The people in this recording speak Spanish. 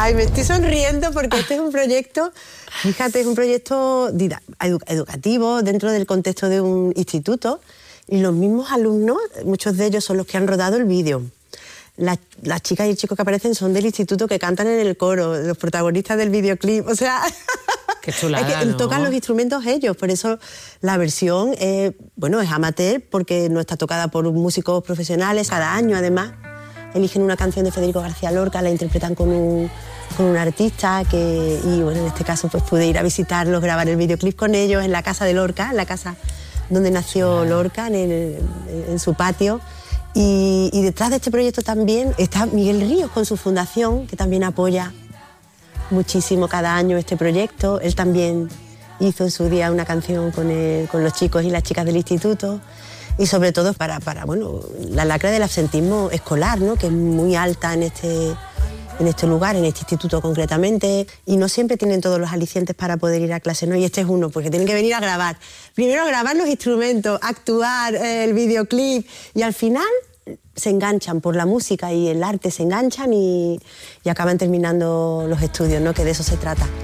Ay, me estoy sonriendo porque este es un proyecto, fíjate, es un proyecto educativo dentro del contexto de un instituto, y los mismos alumnos, muchos de ellos son los que han rodado el vídeo. Las chicas y chicos que aparecen son del instituto, que cantan en el coro, los protagonistas del videoclip, o sea... Qué chulada, ¿no? Tocan los instrumentos ellos, por eso la versión es amateur, porque no está tocada por músicos profesionales. Cada año, además, eligen una canción de Federico García Lorca, la interpretan con un artista y bueno, en este caso pues pude ir a visitarlos, grabar el videoclip con ellos en la casa de Lorca, en la casa donde nació Lorca, en su patio. Y detrás de este proyecto también está Miguel Ríos con su fundación, que también apoya muchísimo cada año este proyecto. Él también hizo en su día una canción con los chicos y las chicas del instituto, y sobre todo para la lacra del absentismo escolar, ¿no?, que es muy alta en este lugar, en este instituto concretamente, y no siempre tienen todos los alicientes para poder ir a clase, ¿no? Y este es uno, porque tienen que venir a grabar. Primero grabar los instrumentos, actuar, el videoclip, y al final se enganchan por la música y el arte, se enganchan y acaban terminando los estudios, ¿no?, que de eso se trata.